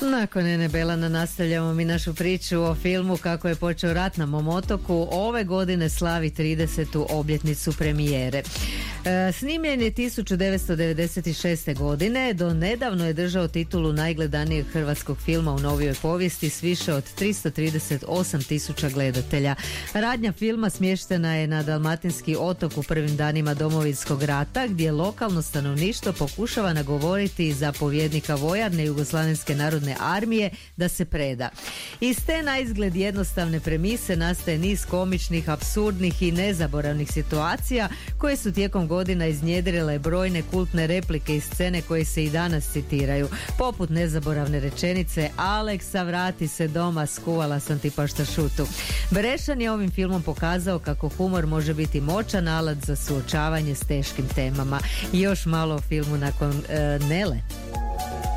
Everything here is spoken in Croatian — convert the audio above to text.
Nakon Ene Belana nastavljamo mi našu priču o filmu Kako je počeo rat na mom otoku. Ove godine slavi 30. obljetnicu premijere. Snimljen je 1996. godine, do nedavno je držao titulu najgledanijeg hrvatskog filma u novijoj povijesti s više od 338 tisuća gledatelja. Radnja filma smještena je na Dalmatinski otok u prvim danima Domovinskog rata, gdje lokalno stanovništvo pokušava nagovoriti zapovjednika vojarne Jugoslavenske narodne armije da se preda. Iz te naizgled jednostavne premise nastaje niz komičnih, apsurdnih i nezaboravnih situacija koje su tijekom godina iznjedrile brojne kultne replike i scene koje se i danas citiraju, poput nezaboravne rečenice Aleksa, vrati se doma, skuvala sam ti paštašutu. Brešan je ovim filmom pokazao kako humor može biti moćan alat za suočavanje s teškim temama. I još malo o filmu nakon Nele.